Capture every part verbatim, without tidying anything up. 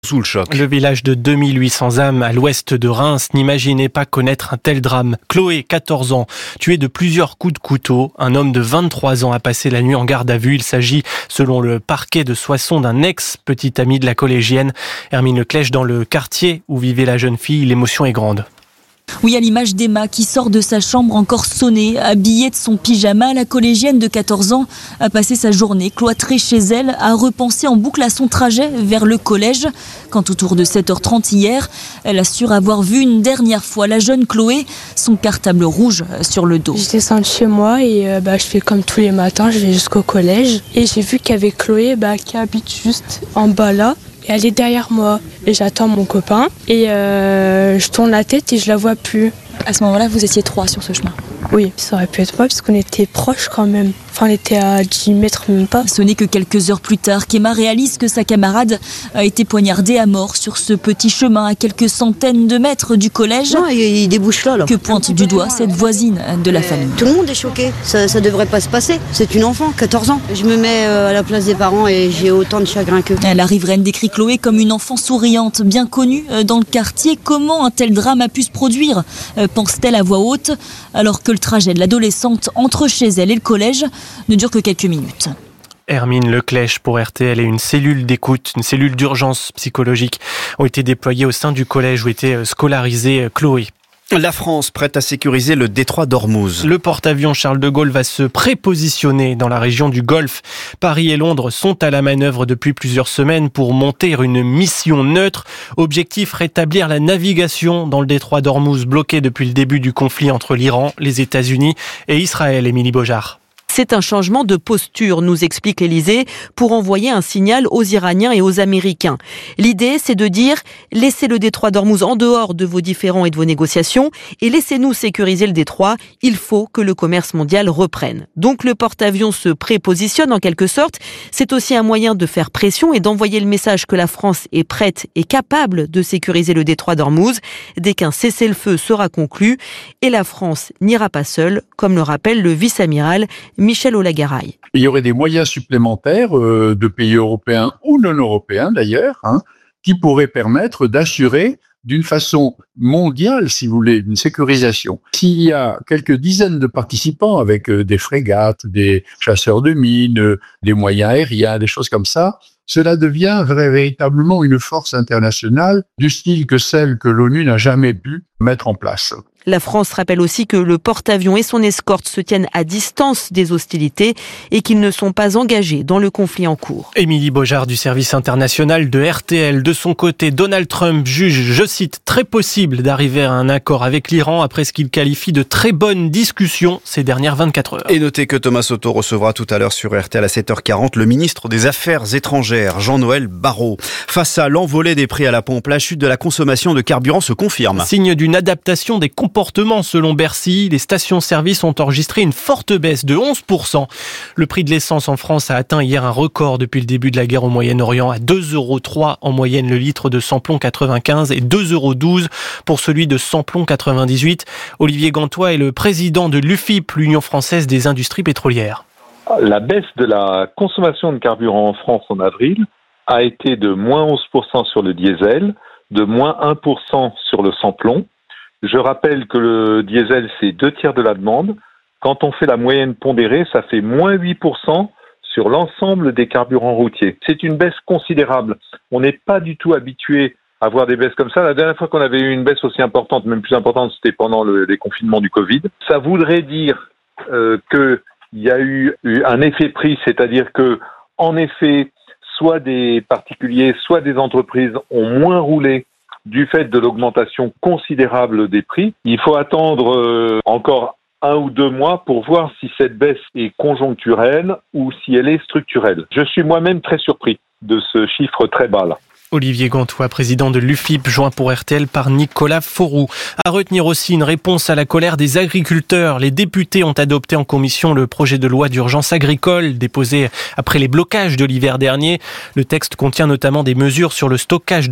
Sous le choc. Le village de deux mille huit cents âmes à l'ouest de Reims n'imaginait pas connaître un tel drame. Chloé, quatorze ans, tuée de plusieurs coups de couteau. Un homme de vingt-trois ans a passé la nuit en garde à vue. Il s'agit, selon le parquet de Soissons, d'un ex-petit ami de la collégienne. Hermine Leclèche, dans le quartier où vivait la jeune fille, l'émotion est grande. Oui, à l'image d'Emma qui sort de sa chambre encore sonnée, habillée de son pyjama, la collégienne de quatorze ans a passé sa journée cloîtrée chez elle, à repenser en boucle à son trajet vers le collège. Quand autour de sept heures trente hier, elle assure avoir vu une dernière fois la jeune Chloé, son cartable rouge sur le dos. Je descends de chez moi et euh, bah, je fais comme tous les matins, je vais jusqu'au collège. Et j'ai vu qu'il y avait Chloé bah, qui habite juste en bas là. Et elle est derrière moi et j'attends mon copain et euh, je tourne la tête et je la vois plus. À ce moment-là, vous étiez trois sur ce chemin. Oui, ça aurait pu être moi parce qu'on était proches quand même. Enfin, on était à dix mètres même pas. Ce n'est que quelques heures plus tard qu'Emma réalise que sa camarade a été poignardée à mort sur ce petit chemin à quelques centaines de mètres du collège. Non, il débouche là, là. Que pointe du doigt cette voisine de la famille. Tout le monde est choqué, ça, ça devrait pas se passer. C'est une enfant, quatorze ans. Je me mets à la place des parents et j'ai autant de chagrin qu'eux. La riveraine décrit Chloé comme une enfant souriante, bien connue dans le quartier. Comment un tel drame a pu se produire, pense-t-elle à voix haute, alors que le trajet de l'adolescente entre chez elle et le collège ne dure que quelques minutes. Hermine Leclèche pour R T L et une cellule d'écoute, une cellule d'urgence psychologique ont été déployées au sein du collège où était scolarisée Chloé. La France prête à sécuriser le détroit d'Ormuz. Le porte-avions Charles de Gaulle va se prépositionner dans la région du Golfe. Paris et Londres sont à la manœuvre depuis plusieurs semaines pour monter une mission neutre. Objectif, rétablir la navigation dans le détroit d'Ormuz, bloqué depuis le début du conflit entre l'Iran, les États-Unis et Israël. Émilie Beaujard. C'est un changement de posture, nous explique l'Élysée, pour envoyer un signal aux Iraniens et aux Américains. L'idée, c'est de dire « laissez le détroit d'Ormuz en dehors de vos différends et de vos négociations et laissez-nous sécuriser le détroit, il faut que le commerce mondial reprenne ». Donc le porte-avions se prépositionne en quelque sorte. C'est aussi un moyen de faire pression et d'envoyer le message que la France est prête et capable de sécuriser le détroit d'Ormuz dès qu'un cessez-le-feu sera conclu. Et la France n'ira pas seule, comme le rappelle le vice-amiral Michel Olagaray. Il y aurait des moyens supplémentaires euh, de pays européens ou non européens d'ailleurs, hein, qui pourraient permettre d'assurer d'une façon mondiale, si vous voulez, une sécurisation. S'il y a quelques dizaines de participants avec euh, des frégates, des chasseurs de mines, euh, des moyens aériens, des choses comme ça, cela devient vrai, véritablement une force internationale du style que celle que l'ONU n'a jamais pu mettre en place. La France rappelle aussi que le porte-avions et son escorte se tiennent à distance des hostilités et qu'ils ne sont pas engagés dans le conflit en cours. Émilie Beaujard du service international de R T L. De son côté, Donald Trump juge, je cite, très possible d'arriver à un accord avec l'Iran après ce qu'il qualifie de très bonne discussion ces dernières vingt-quatre heures. Et notez que Thomas Soto recevra tout à l'heure sur R T L à sept heures quarante le ministre des Affaires étrangères, Jean-Noël Barrot. Face à l'envolée des prix à la pompe, la chute de la consommation de carburant se confirme. Signe d'une adaptation des comportements selon Bercy. Les stations-service ont enregistré une forte baisse de onze pour cent. Le prix de l'essence en France a atteint hier un record depuis le début de la guerre au Moyen-Orient à deux euros trois en moyenne le litre de samplon quatre-vingt-quinze et deux euros douze pour celui de samplon quatre-vingt-dix-huit. Olivier Gantois est le président de l'U F I P, l'Union française des industries pétrolières. La baisse de la consommation de carburant en France en avril a été de moins onze pour cent sur le diesel, de moins un pour cent sur le samplon. Je rappelle que le diesel, c'est deux tiers de la demande. Quand on fait la moyenne pondérée, ça fait moins huit pour cent sur l'ensemble des carburants routiers. C'est une baisse considérable. On n'est pas du tout habitué à voir des baisses comme ça. La dernière fois qu'on avait eu une baisse aussi importante, même plus importante, c'était pendant le, les confinements du Covid. Ça voudrait dire euh, qu'il y a eu, eu un effet prix, c'est-à-dire que, en effet, soit des particuliers, soit des entreprises ont moins roulé du fait de l'augmentation considérable des prix. Il faut attendre euh, encore un ou deux mois pour voir si cette baisse est conjoncturelle ou si elle est structurelle. Je suis moi-même très surpris de ce chiffre très bas là. Olivier Gantois, président de l'U F I P, joint pour R T L par Nicolas Fauroux. À retenir aussi une réponse à la colère des agriculteurs. Les députés ont adopté en commission le projet de loi d'urgence agricole déposé après les blocages de l'hiver dernier. Le texte contient notamment des mesures sur le stockage de l'eau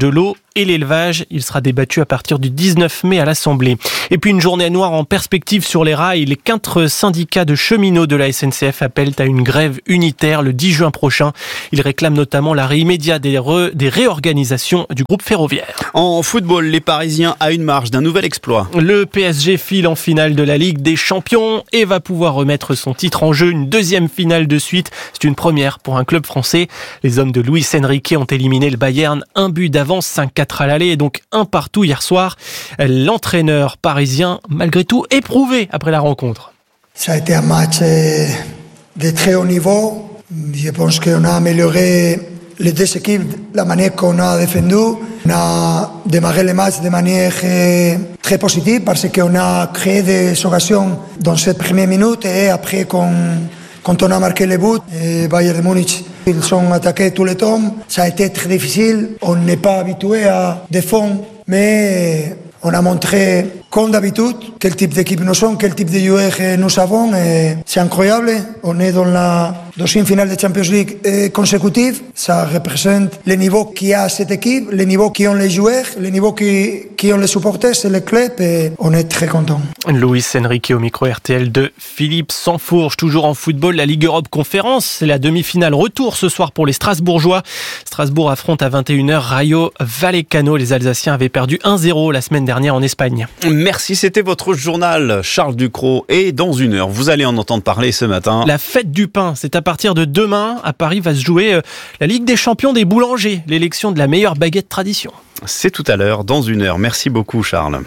et l'élevage. Il sera débattu à partir du dix-neuf mai à l'Assemblée. Et puis une journée noire en perspective sur les rails. Les quatre syndicats de cheminots de la S N C F appellent à une grève unitaire le dix juin prochain. Ils réclament notamment l'arrêt immédiat des, re, des réorganisations du groupe ferroviaire. En football, les Parisiens à une marge d'un nouvel exploit. Le P S G file en finale de la Ligue des Champions et va pouvoir remettre son titre en jeu. Une deuxième finale de suite. C'est une première pour un club français. Les hommes de Luis Enrique ont éliminé le Bayern. Un but d'avance, cinq quatre à l'aller et donc un partout hier soir. L'entraîneur parisien, malgré tout, éprouvé après la rencontre. Ça a été un match de très haut niveau. Je pense qu'on a amélioré les deux équipes, la manière qu'on a défendu. On a démarré le match de manière très positive parce qu'on a créé des occasions dans cette première minute et après quand, quand on a marqué le but, Bayern de Munich, ils ont attaqué tout le temps. Ça a été très difficile. On n'est pas habitué à défendre, mais on a montré, comme d'habitude, quel type d'équipe nous sommes, quel type de joueurs nous avons. Et c'est incroyable. On est dans la deuxième finale de Champions League consécutive. Ça représente le niveau qu'il y a à cette équipe, le niveau qui ont les joueurs, le niveau qui, qui ont les supporters, c'est le club. Et on est très contents. Luis Enrique au micro R T L de Philippe Sansfourche. Toujours en football, la Ligue Europe Conférence. C'est la demi-finale retour ce soir pour les Strasbourgeois. Strasbourg affronte à vingt et une heures Rayo Vallecano. Les Alsaciens avaient perdu un zéro la semaine dernière en Espagne. Merci, c'était votre journal, Charles Ducrot. Et dans une heure, vous allez en entendre parler ce matin. La fête du pain, c'est à partir de demain. À Paris va se jouer la Ligue des champions des boulangers, l'élection de la meilleure baguette tradition. C'est tout à l'heure, dans une heure. Merci beaucoup, Charles.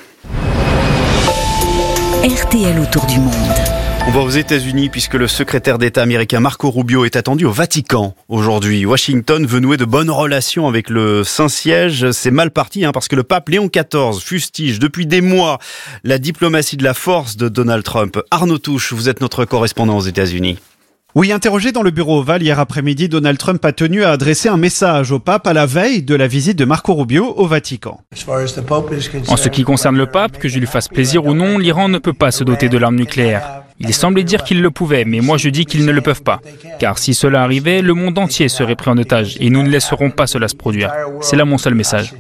R T L autour du monde. On va aux États-Unis puisque le secrétaire d'État américain Marco Rubio est attendu au Vatican aujourd'hui. Washington veut nouer de bonnes relations avec le Saint-Siège. C'est mal parti hein, parce que le pape Léon quatorze fustige depuis des mois la diplomatie de la force de Donald Trump. Arnaud Touche, vous êtes notre correspondant aux États-Unis. Oui, interrogé dans le bureau ovale hier après-midi, Donald Trump a tenu à adresser un message au pape à la veille de la visite de Marco Rubio au Vatican. En ce qui concerne le pape, que je lui fasse plaisir ou non, l'Iran ne peut pas se doter de l'arme nucléaire. Il semblait dire qu'ils le pouvaient, mais moi je dis qu'ils ne le peuvent pas. Car si cela arrivait, le monde entier serait pris en otage et nous ne laisserons pas cela se produire. C'est là mon seul message.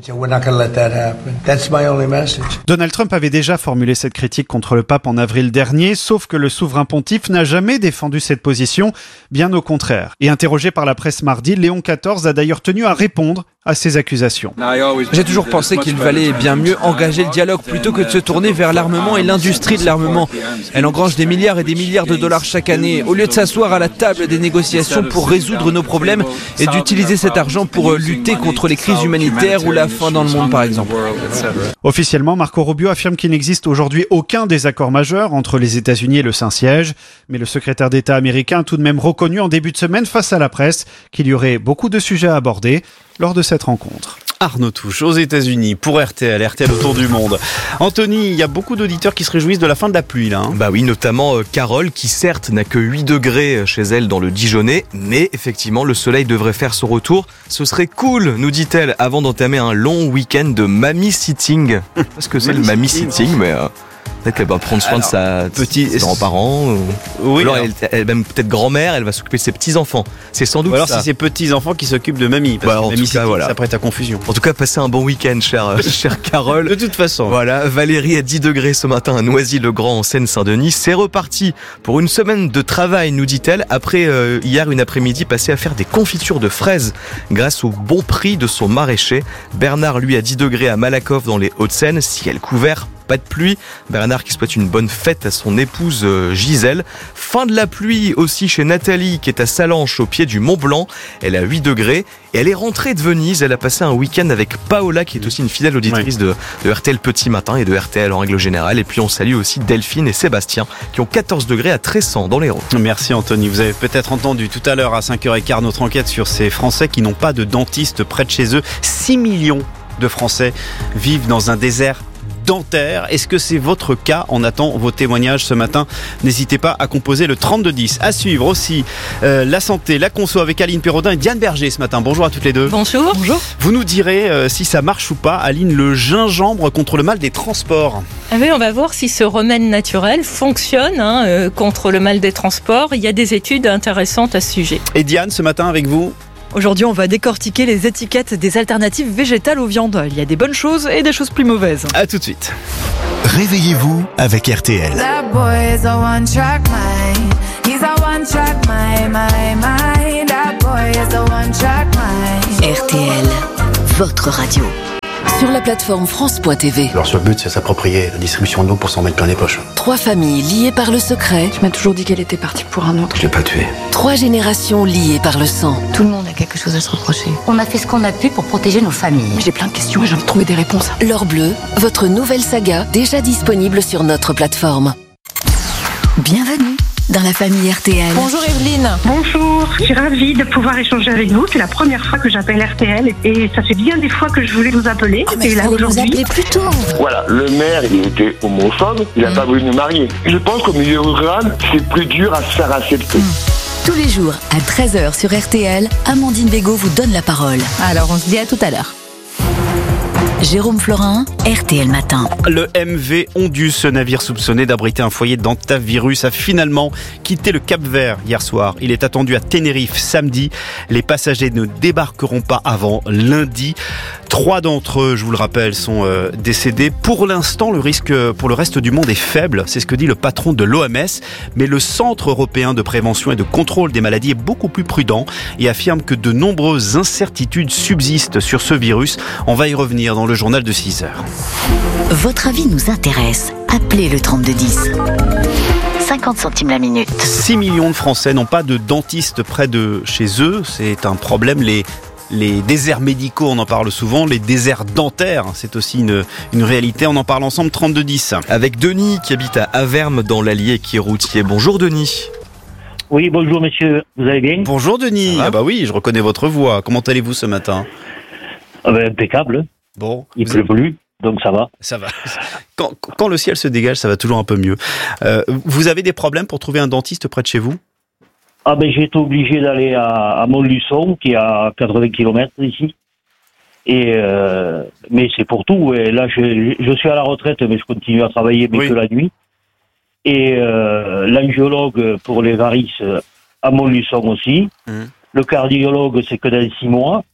Donald Trump avait déjà formulé cette critique contre le pape en avril dernier, sauf que le souverain pontife n'a jamais défendu cette position, bien au contraire. Et interrogé par la presse mardi, Léon quatorze a d'ailleurs tenu à répondre à ces accusations. J'ai toujours pensé qu'il valait bien mieux engager le dialogue plutôt que de se tourner vers l'armement et l'industrie de l'armement. Elle engrange des milliards et des milliards de dollars chaque année. Au lieu de s'asseoir à la table des négociations pour résoudre nos problèmes et d'utiliser cet argent pour lutter contre les crises humanitaires ou la faim dans le monde par exemple. Officiellement, Marco Rubio affirme qu'il n'existe aujourd'hui aucun désaccord majeur entre les États-Unis et le Saint-Siège. Mais le secrétaire d'État américain a tout de même reconnu en début de semaine face à la presse qu'il y aurait beaucoup de sujets à aborder lors de cette rencontre. Arnaud Touche, aux États-Unis, pour R T L, R T L autour du monde. Anthony, il y a beaucoup d'auditeurs qui se réjouissent de la fin de la pluie, là. Hein. Bah oui, notamment euh, Carole, qui certes n'a que huit degrés chez elle dans le Dijonais, mais effectivement, le soleil devrait faire son retour. Ce serait cool, nous dit-elle, avant d'entamer un long week-end de mamie-sitting. Parce que c'est le mamie-sitting, mais... Euh... Peut-être qu'elle va prendre soin alors, de sa, petit, ses grands-parents. Ou... Oui, alors, alors... Elle, elle même peut-être grand-mère, elle va s'occuper de ses petits-enfants. C'est sans doute ou alors ça. c'est ses petits-enfants qui s'occupent de mamie. Parce bah, que mamie, cas, voilà. Ça prête à confusion. En tout cas, passez un bon week-end, chère, chère Carole. De toute façon. Voilà, Valérie à dix degrés ce matin à Noisy-le-Grand en Seine-Saint-Denis. C'est reparti pour une semaine de travail, nous dit-elle, après euh, hier une après-midi passée à faire des confitures de fraises grâce au bon prix de son maraîcher. Bernard, lui, à dix degrés à Malakoff dans les Hauts-de-Seine, ciel couvert. Pas de pluie. Bernard qui souhaite une bonne fête à son épouse Gisèle. Fin de la pluie aussi chez Nathalie qui est à Salanches au pied du Mont Blanc. Elle a huit degrés et elle est rentrée de Venise. Elle a passé un week-end avec Paola qui est aussi une fidèle auditrice ouais. de, de R T L Petit Matin et de R T L en règle générale. Et puis on salue aussi Delphine et Sébastien qui ont quatorze degrés à Tressan dans l'Hérault. Merci Anthony. Vous avez peut-être entendu tout à l'heure à cinq heures quinze notre enquête sur ces Français qui n'ont pas de dentiste près de chez eux. six millions de Français vivent dans un désert dentaire. Est-ce que c'est votre cas? On attend vos témoignages ce matin. N'hésitez pas à composer le trente-deux dix. À suivre aussi euh, la santé, la conso avec Aline Perraudin et Diane Berger ce matin. Bonjour à toutes les deux. Bonjour. Bonjour. Vous nous direz euh, si ça marche ou pas, Aline, le gingembre contre le mal des transports. Ah oui, on va voir si ce remède naturel fonctionne hein, euh, contre le mal des transports. Il y a des études intéressantes à ce sujet. Et Diane, ce matin avec vous? Aujourd'hui, on va décortiquer les étiquettes des alternatives végétales aux viandes. Il y a des bonnes choses et des choses plus mauvaises. À tout de suite. Réveillez-vous avec R T L. R T L, votre radio. Sur la plateforme France point T V. Leur seul but, c'est s'approprier la distribution de l'eau pour s'en mettre plein les poches. Trois familles liées par le secret. Tu m'as toujours dit qu'elle était partie pour un autre. Je l'ai pas tuée. Trois générations liées par le sang. Tout le monde a quelque chose à se reprocher. On a fait ce qu'on a pu pour protéger nos familles. J'ai plein de questions et j'ai envie de trouver des réponses. L'Or Bleu, votre nouvelle saga, déjà disponible sur notre plateforme. Bienvenue dans la famille R T L. Bonjour Evelyne. Bonjour, je suis ravie de pouvoir échanger avec vous. C'est la première fois que j'appelle R T L et ça fait bien des fois que je voulais vous appeler. Oh, mais et là vous aujourd'hui. appeler plus tôt. Voilà, le maire, il était homophobe, il n'a mmh. pas voulu nous marier. Je pense qu'au milieu rural, c'est plus dur à se faire accepter. Mmh. Tous les jours à treize heures sur R T L, Amandine Bégaud vous donne la parole. Alors on se dit à tout à l'heure. Jérôme Florin, R T L Matin. Le M V Ondus, ce navire soupçonné d'abriter un foyer d'hantavirus, a finalement quitté le Cap-Vert hier soir. Il est attendu à Tenerife samedi. Les passagers ne débarqueront pas avant lundi. Trois d'entre eux, je vous le rappelle, sont euh, décédés. Pour l'instant, le risque pour le reste du monde est faible. C'est ce que dit le patron de l'O M S. Mais le Centre européen de prévention et de contrôle des maladies est beaucoup plus prudent et affirme que de nombreuses incertitudes subsistent sur ce virus. On va y revenir dans le journal de six heures. Votre avis nous intéresse. Appelez le trente-deux dix. cinquante centimes la minute. six millions de Français n'ont pas de dentiste près de chez eux. C'est un problème. Les, les déserts médicaux, on en parle souvent. Les déserts dentaires, c'est aussi une, une réalité. On en parle ensemble, trente-deux dix. Avec Denis qui habite à Avermes dans l'Allier, qui est routier. Bonjour Denis. Oui, bonjour messieurs. Vous allez bien? Bonjour Denis. Ah bah oui, je reconnais votre voix. Comment allez-vous ce matin? Ah ben, impeccable. Bon, il pleut plus, donc ça va. Ça va. Quand, quand le ciel se dégage, ça va toujours un peu mieux. Euh, vous avez des problèmes pour trouver un dentiste près de chez vous? Ah ben j'ai été obligé d'aller à, à Montluçon, qui est à quatre-vingts kilomètres d'ici. Et euh, mais c'est pour tout. Et là, je, je suis à la retraite, mais je continue à travailler, mais oui. que la nuit. Et euh, l'angiologue pour les varices à Montluçon aussi. Mmh. Le cardiologue, c'est que dans six mois.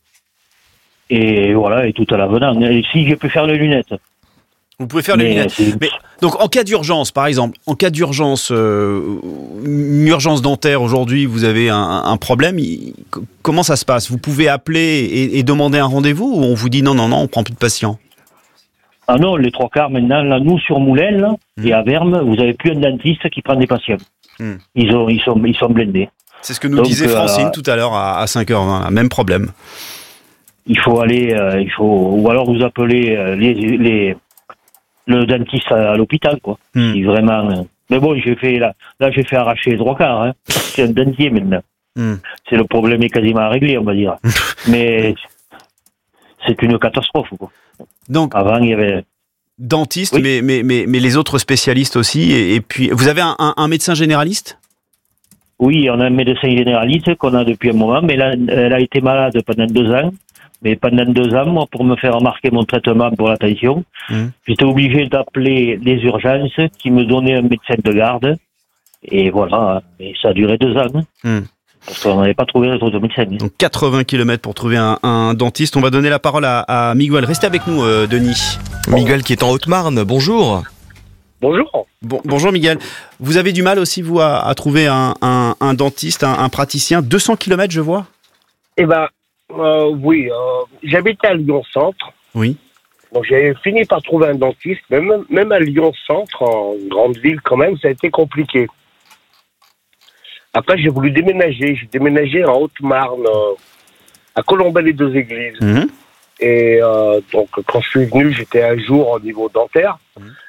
Et voilà, et tout à l'avenant. Et si je peux faire les lunettes. Vous pouvez faire les Mais, lunettes. c'est- Mais, donc, en cas d'urgence, par exemple, en cas d'urgence, euh, une urgence dentaire aujourd'hui, vous avez un, un problème, il- c- comment ça se passe? Vous pouvez appeler et, et demander un rendez-vous ou on vous dit non, non, non, on prend plus de patients? Ah non, les trois quarts maintenant, là, nous sur Moulin, là, et à Vermes, vous avez plus un dentiste qui prend des patients. Hmm. Ils, ont, ils, sont, ils sont blindés. C'est ce que nous Donc, disait euh, Francine tout à l'heure à, à cinq heures vingt, même problème. Il faut aller, euh, il faut, ou alors vous appelez euh, les, les, le dentiste à, à l'hôpital, quoi. Hmm. Si vraiment. euh, Mais bon, j'ai fait là, là j'ai fait arracher les trois quarts. Hein. C'est un dentier maintenant. Hmm. C'est le problème est quasiment réglé, on va dire. Mais c'est une catastrophe, quoi. Donc, avant il y avait. Dentiste, mais, mais, mais, mais les autres spécialistes aussi. Et, et puis, vous avez un, un- un médecin généraliste? Oui, on a un médecin généraliste qu'on a depuis un moment, mais là, elle a été malade pendant deux ans. Mais pendant deux ans, moi, pour me faire remarquer mon traitement pour la tension, Mmh. j'étais obligé d'appeler les urgences qui me donnaient un médecin de garde. Et voilà, et ça a duré deux ans. Hmm. Parce qu'on n'avait pas trouvé d'autres médecins. Donc quatre-vingts kilomètres pour trouver un, un dentiste. On va donner la parole à, à Miguel. Restez avec nous, euh, Denis. Miguel qui est en Haute-Marne, bonjour. Bonjour. Bon, bonjour Miguel. Vous avez du mal aussi, vous, à, à trouver un, un- un dentiste, un, un praticien. deux cents kilomètres, je vois. Eh ben, euh, oui, euh, j'habitais à Lyon-Centre. Oui. Donc j'ai fini par trouver un dentiste, même, même à Lyon-Centre, en grande ville quand même, ça a été compliqué. Après, j'ai voulu déménager. J'ai déménagé en Haute-Marne, euh, à Colombey-les-Deux-Églises. Mmh. Et euh, donc, quand je suis venu, j'étais à jour au niveau dentaire.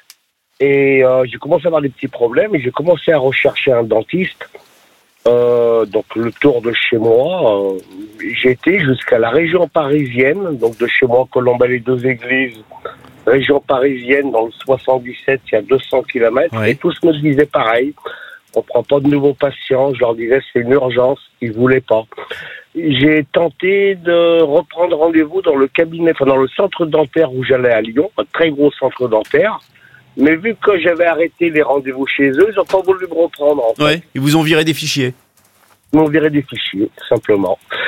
Et euh, j'ai commencé à avoir des petits problèmes et j'ai commencé à rechercher un dentiste. Euh, donc, le tour de chez moi, euh, j'ai été jusqu'à la région parisienne. Donc, de chez moi, Colombey-les-Deux-Églises, région parisienne, dans le soixante-dix-sept, il y a deux cents kilomètres. Ouais. Et tous me disaient pareil. On prend pas de nouveaux patients. Je leur disais c'est une urgence. Ils voulaient pas. J'ai tenté de reprendre rendez-vous dans le cabinet, enfin dans le centre dentaire où j'allais à Lyon, un très gros centre dentaire. Mais vu que j'avais arrêté les rendez-vous chez eux, ils n'ont pas voulu me reprendre. En fait. Ouais. Ils vous ont viré des fichiers. Ils m'ont viré des fichiers, tout simplement.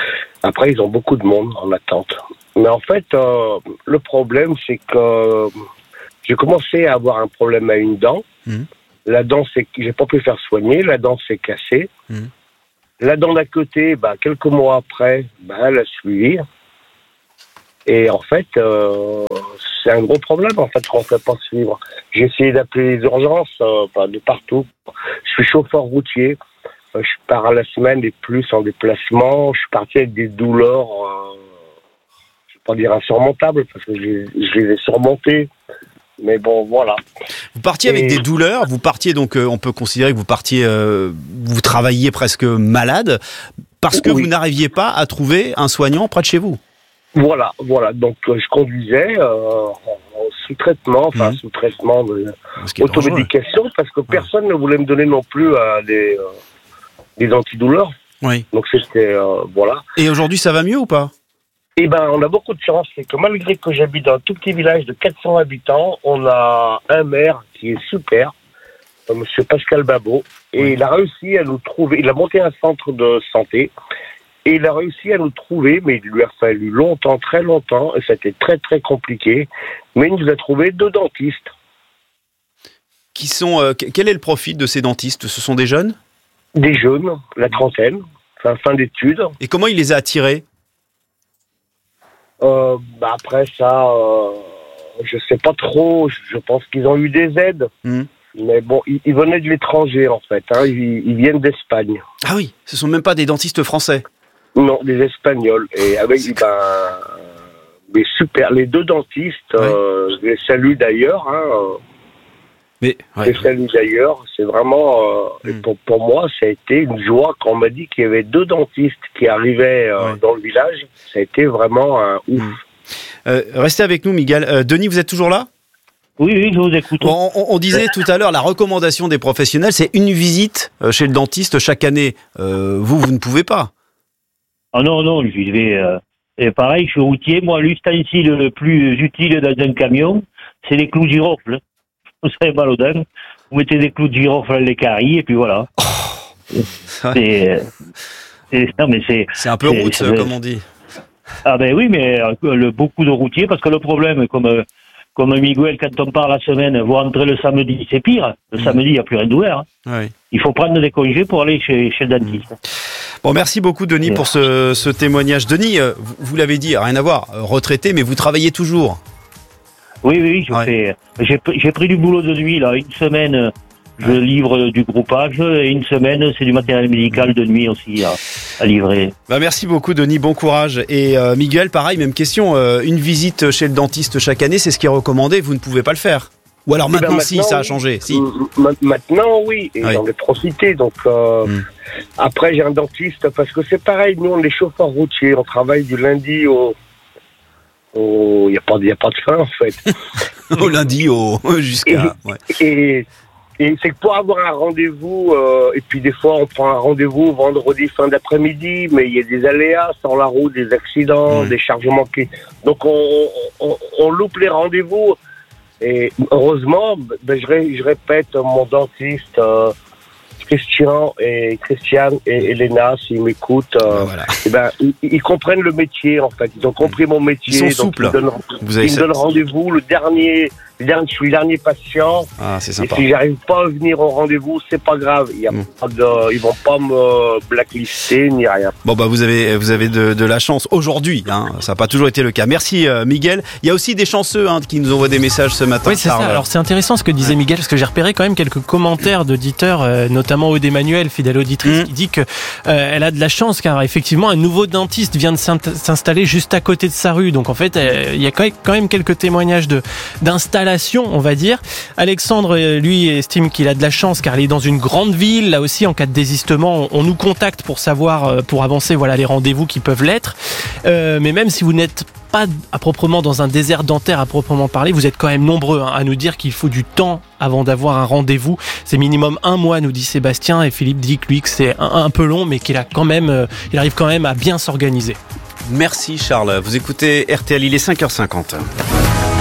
Après, ils ont beaucoup de monde en attente. Mais en fait, euh, le problème, c'est que j'ai commencé à avoir un problème à une dent. Mmh. La dent, c'est, j'ai pas pu faire soigner. La dent s'est cassée. Mmh. La dent d'à côté, bah, quelques mois après, bah, elle a suivi. Et en fait, euh, c'est un gros problème, en fait, qu'on ne fait pas suivre. J'ai essayé d'appeler les urgences, euh, bah, de partout. Je suis chauffeur routier. Euh, je pars à la semaine et plus en déplacement. Je suis parti avec des douleurs, euh, je ne vais pas dire insurmontables, parce que je, je les ai surmontées. Mais bon, voilà. Vous partiez et... avec des douleurs, vous partiez donc, euh, on peut considérer que vous partiez, euh, vous travailliez presque malade, parce que oui. vous n'arriviez pas à trouver un soignant près de chez vous. Voilà, voilà. Donc euh, je conduisais euh, sous traitement, enfin mmh. sous traitement de automédication, parce que personne ouais. ne voulait me donner non plus euh, des, euh, des antidouleurs. Oui. Donc c'était euh, voilà. Et aujourd'hui, ça va mieux ou pas ? Eh ben, on a beaucoup de chance, c'est que malgré que j'habite dans un tout petit village de quatre cents habitants, on a un maire qui est super, euh, Monsieur Pascal Babot, et oui. il a réussi à nous trouver. Il a monté un centre de santé. Et il a réussi à nous trouver, mais il lui a fallu longtemps, très longtemps, et c'était très très compliqué. Mais il nous a trouvé deux dentistes. Qui sont euh, quel est le profil de ces dentistes ? Ce sont des jeunes ? Des jeunes, la trentaine, fin, fin d'études. Et comment il les a attirés ? euh, bah Après ça, euh, je sais pas trop. Je pense qu'ils ont eu des aides. Mmh. Mais bon, ils, ils venaient de l'étranger en fait. Hein. Ils, ils viennent d'Espagne. Ah oui, ce sont même pas des dentistes français. Non, des Espagnols. Et avec, ben, mais super, les deux dentistes, ouais. euh, je les salue d'ailleurs. Hein, mais, ouais, je les salue d'ailleurs. C'est vraiment, euh, mm. pour, pour moi, ça a été une joie quand on m'a dit qu'il y avait deux dentistes qui arrivaient euh, ouais. dans le village. Ça a été vraiment un ouf. Mm. Euh, restez avec nous, Miguel. Euh, Denis, vous êtes toujours là ? Oui, oui, je vous écoute. Bon, on, on disait tout à l'heure, la recommandation des professionnels, c'est une visite chez le dentiste chaque année. Euh, vous, vous ne pouvez pas. Ah non, non, j'y vais. Euh, et pareil, je suis routier. Moi, l'ustensile le plus utile dans un camion, c'est les clous de girofle. Vous savez, mal aux dents. Vous mettez des clous de girofle dans les caries, et puis voilà. Oh. C'est, c'est, non, mais c'est, c'est un peu c'est, route, c'est, comme on dit. Ah ben oui, mais le, beaucoup de routiers, parce que le problème, comme... Comme Miguel, quand on part la semaine, vous rentrez le samedi, c'est pire. Le mmh. samedi, il n'y a plus rien d'ouvert. Hein. Oui. Il faut prendre des congés pour aller chez, chez le dentiste. Bon, merci beaucoup, Denis, ouais. pour ce, ce témoignage. Denis, vous, vous l'avez dit, rien à voir, retraité, mais vous travaillez toujours. Oui, oui, je ouais. fais. J'ai, j'ai pris du boulot de nuit, là. Une semaine, je ouais. livre du groupage, et une semaine, c'est du matériel médical de nuit aussi à, à livrer. Bah, merci beaucoup, Denis, bon courage. Et euh, Miguel, pareil, même question, euh, une visite chez le dentiste chaque année, c'est ce qui est recommandé, vous ne pouvez pas le faire. Ou alors maintenant, ben maintenant si, ça a changé. Si. Maintenant, oui, et oui. j'en ai profité. Donc, euh, mm. après, j'ai un dentiste, parce que c'est pareil, nous, on est chauffeurs routiers, on travaille du lundi au... Il n'y a, a pas de fin, en fait. Au lundi, au jusqu'à... Et, ouais. et, et c'est que pour avoir un rendez-vous, euh, et puis des fois, on prend un rendez-vous vendredi fin d'après-midi, mais il y a des aléas sur la route, des accidents, mmh. des charges manquées. Donc, on, on, on loupe les rendez-vous. Et heureusement, ben, je, ré, je répète, mon dentiste... Euh, Christian et Christiane et Elena, s'ils m'écoutent, euh, voilà. eh ben, ils, ils comprennent le métier, en fait. Ils ont compris mon métier. Ils sont donc souples. Ils me donnent, Vous avez ils me donnent rendez-vous le dernier, le dernier, je suis le dernier patient. Ah, c'est sympa. Et si j'arrive pas à venir au rendez-vous, c'est pas grave. Il y a mmh. pas de, ils vont pas me blacklister ni rien. Bon, bah, vous avez, vous avez de, de la chance aujourd'hui, hein. Ça n'a pas toujours été le cas. Merci, euh, Miguel. Il y a aussi des chanceux, hein, qui nous envoient des messages ce matin. Oui, c'est ça. Alors, c'est intéressant ce que disait ouais. Miguel, parce que j'ai repéré quand même quelques commentaires d'auditeurs, euh, notamment Aude Emmanuel, fidèle auditrice, mmh. qui dit que euh, elle a de la chance car effectivement un nouveau dentiste vient de s'installer juste à côté de sa rue. Donc en fait, il y a quand même quelques témoignages de d'installation, on va dire. Alexandre, lui, estime qu'il a de la chance car il est dans une grande ville. Là aussi, en cas de désistement, on nous contacte pour savoir, pour avancer, voilà les rendez-vous qui peuvent l'être. Euh, mais même si vous n'êtes pas à proprement dans un désert dentaire à proprement parler, vous êtes quand même nombreux hein, à nous dire qu'il faut du temps avant d'avoir un rendez-vous. C'est minimum un mois, nous dit Sébastien, et Philippe dit que lui que c'est un, un peu long, mais qu'il a quand même, euh, il arrive quand même à bien s'organiser. Merci Charles. Vous écoutez R T L, il est cinq heures cinquante.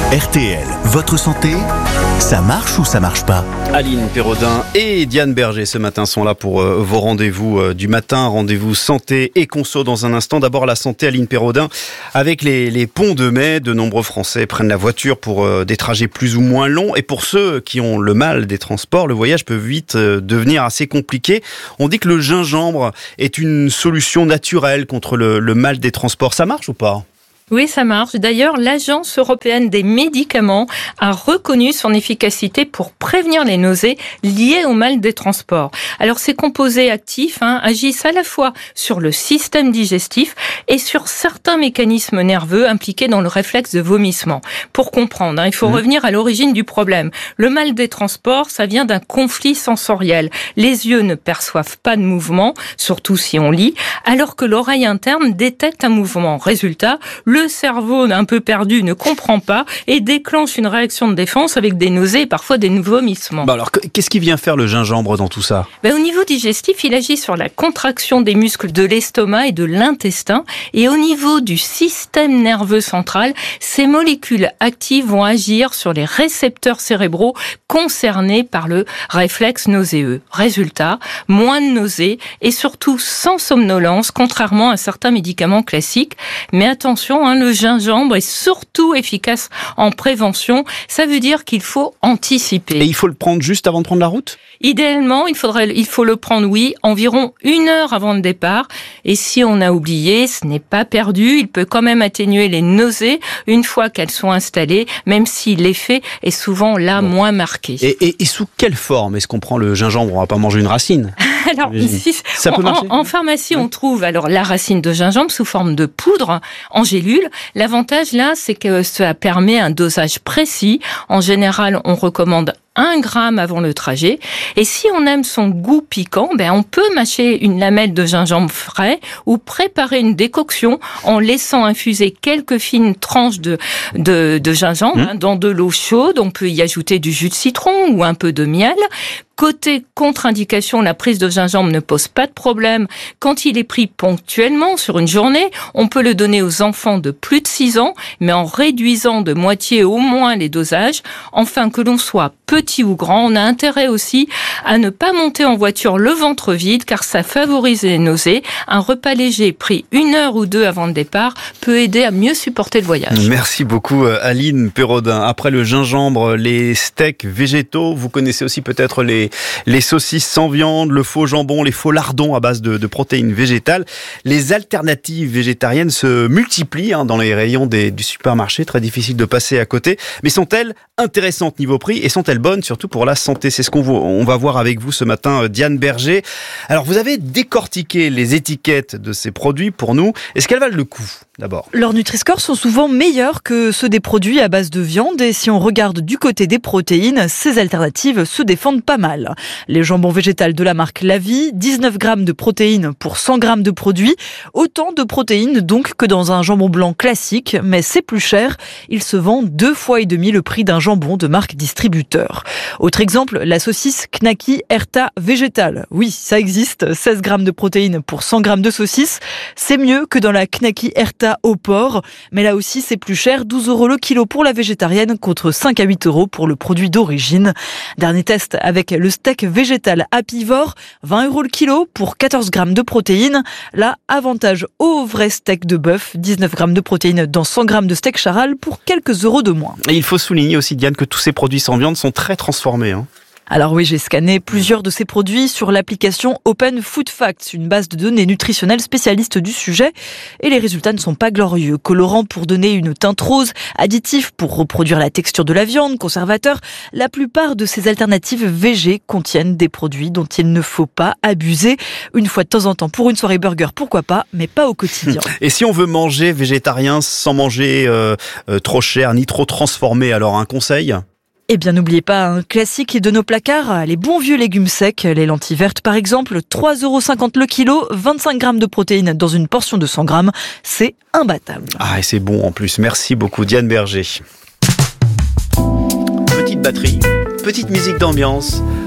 R T L, votre santé, ça marche ou ça marche pas? Aline Perraudin et Diane Berger ce matin sont là pour euh, vos rendez-vous euh, du matin, rendez-vous santé et conso dans un instant. D'abord la santé, Aline Perraudin. Avec les, les ponts de mai, de nombreux Français prennent la voiture pour euh, des trajets plus ou moins longs. Et pour ceux qui ont le mal des transports, le voyage peut vite euh, devenir assez compliqué. On dit que le gingembre est une solution naturelle contre le, le mal des transports. Ça marche ou pas ? Oui, ça marche. D'ailleurs, l'Agence européenne des médicaments a reconnu son efficacité pour prévenir les nausées liées au mal des transports. Alors, ces composés actifs hein, agissent à la fois sur le système digestif et sur certains mécanismes nerveux impliqués dans le réflexe de vomissement. Pour comprendre, hein, il faut mmh. revenir à l'origine du problème. Le mal des transports, ça vient d'un conflit sensoriel. Les yeux ne perçoivent pas de mouvement, surtout si on lit, alors que l'oreille interne détecte un mouvement. Résultat, le Le cerveau, un peu perdu, ne comprend pas et déclenche une réaction de défense avec des nausées et parfois des vomissements. Bah alors, qu'est-ce qui vient faire le gingembre dans tout ça ? Ben, au niveau digestif, il agit sur la contraction des muscles de l'estomac et de l'intestin. Et au niveau du système nerveux central, ces molécules actives vont agir sur les récepteurs cérébraux concernés par le réflexe nauséeux. Résultat, moins de nausées et surtout sans somnolence, contrairement à certains médicaments classiques. Mais attention, le gingembre est surtout efficace en prévention. Ça veut dire qu'il faut anticiper. Et il faut le prendre juste avant de prendre la route ? Idéalement, il faudrait, il faut le prendre, oui, environ une heure avant le départ. Et si on a oublié, ce n'est pas perdu. Il peut quand même atténuer les nausées une fois qu'elles sont installées, même si l'effet est souvent là bon. moins marqué. Et, et, et sous quelle forme est-ce qu'on prend le gingembre ? On va pas manger une racine. Alors, ici, ça peut en, marcher. En, en pharmacie, ouais. on trouve alors la racine de gingembre sous forme de poudre en gélule. L'avantage là, c'est que ça permet un dosage précis. En général, on recommande un gramme avant le trajet. Et si on aime son goût piquant, ben on peut mâcher une lamelle de gingembre frais ou préparer une décoction en laissant infuser quelques fines tranches de, de, de gingembre mmh. hein, dans de l'eau chaude. On peut y ajouter du jus de citron ou un peu de miel. Côté contre-indication, la prise de gingembre ne pose pas de problème. Quand il est pris ponctuellement sur une journée, on peut le donner aux enfants de plus de six ans, mais en réduisant de moitié au moins les dosages. Enfin, que l'on soit petit ou grand, on a intérêt aussi à ne pas monter en voiture le ventre vide, car ça favorise les nausées. Un repas léger pris une heure ou deux avant le départ peut aider à mieux supporter le voyage. Merci beaucoup Aline Perraudin. Après le gingembre, les steaks végétaux, vous connaissez aussi peut-être les les saucisses sans viande, le faux jambon, les faux lardons à base de, de protéines végétales. Les alternatives végétariennes se multiplient hein, dans les rayons des, du supermarché. Très difficile de passer à côté. Mais sont-elles intéressantes niveau prix et sont-elles bonnes surtout pour la santé ? C'est ce qu'on on va voir avec vous ce matin, Diane Berger. Alors, vous avez décortiqué les étiquettes de ces produits pour nous. Est-ce qu'elles valent le coup, d'abord ? Leurs Nutri-Score sont souvent meilleurs que ceux des produits à base de viande. Et si on regarde du côté des protéines, ces alternatives se défendent pas mal. Les jambons végétales de la marque La Vie, dix-neuf grammes de protéines pour cent grammes de produits. Autant de protéines donc que dans un jambon blanc classique, mais c'est plus cher. Il se vend deux fois et demi le prix d'un jambon de marque distributeur. Autre exemple, la saucisse Knacky Herta végétale. Oui, ça existe, seize grammes de protéines pour cent grammes de saucisse. C'est mieux que dans la Knacky Herta au porc, mais là aussi c'est plus cher, douze euros le kilo pour la végétarienne contre cinq à huit euros pour le produit d'origine. Dernier test avec le steak végétal apivore, vingt euros le kilo pour quatorze grammes de protéines. Là, avantage au vrai steak de bœuf, dix-neuf grammes de protéines dans cent grammes de steak charal pour quelques euros de moins. Et il faut souligner aussi, Diane, que tous ces produits sans viande sont très transformés. Hein. Alors oui, j'ai scanné plusieurs de ces produits sur l'application Open Food Facts, une base de données nutritionnelles spécialiste du sujet. Et les résultats ne sont pas glorieux. Colorants pour donner une teinte rose, additifs pour reproduire la texture de la viande, conservateurs. La plupart de ces alternatives végé contiennent des produits dont il ne faut pas abuser. Une fois de temps en temps pour une soirée burger, pourquoi pas, mais pas au quotidien. Et si on veut manger végétarien sans manger euh, euh, trop cher ni trop transformé, alors un conseil ? Eh bien, n'oubliez pas un classique de nos placards, les bons vieux légumes secs, les lentilles vertes par exemple, trois euros cinquante le kilo, vingt-cinq grammes de protéines dans une portion de cent grammes, c'est imbattable. Ah, et c'est bon en plus. Merci beaucoup, Diane Berger. Petite batterie, petite musique d'ambiance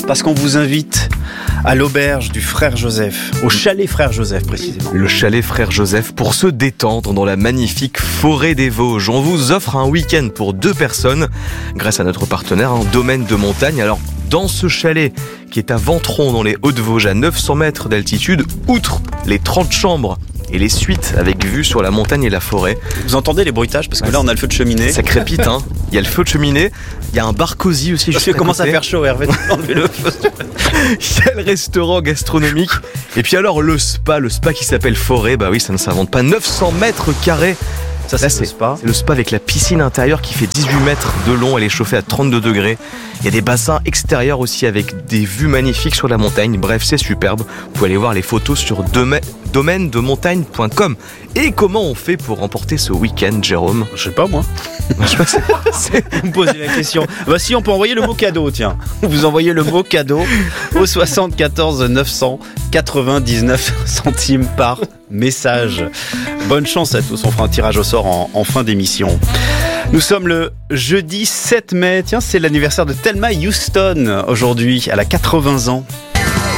parce qu'on vous invite à l'auberge du Frère Joseph, au chalet Frère Joseph précisément. Le chalet Frère Joseph pour se détendre dans la magnifique forêt des Vosges. On vous offre un week-end pour deux personnes grâce à notre partenaire, un domaine de montagne. Alors, dans ce chalet qui est à Ventron dans les Hauts-de-Vosges à neuf cents mètres d'altitude, outre les trente chambres et les suites avec vue sur la montagne et la forêt. Vous entendez les bruitages parce que ouais, là on a le feu de cheminée. Ça crépite, hein. Il y a le feu de cheminée, il y a un bar cosy aussi. Parce qu'il commence à faire chaud, Hervé, enlever le feu. Il y a le restaurant gastronomique. Et puis alors le spa, le spa qui s'appelle Forêt, bah oui, ça ne s'invente pas. neuf cents mètres carrés. Ça, c'est, là, c'est le spa. C'est le spa avec la piscine intérieure qui fait dix-huit mètres de long. Elle est chauffée à trente-deux degrés. Il y a des bassins extérieurs aussi avec des vues magnifiques sur la montagne. Bref, c'est superbe. Vous pouvez aller voir les photos sur domaine de montagne point com. Et comment on fait pour remporter ce week-end, Jérôme ? Je sais pas, moi. Je sais pas, c'est, c'est... Vous me posez la question. Bah si, on peut envoyer le mot cadeau, tiens. Vous envoyez le mot cadeau au soixante-quatorze neuf cent quatre-vingt-dix-neuf centimes par message. Bonne chance à tous, on fera un tirage au sort en, en fin d'émission. Nous sommes le jeudi sept mai, tiens, c'est l'anniversaire de Thelma Houston aujourd'hui, elle a quatre-vingts ans.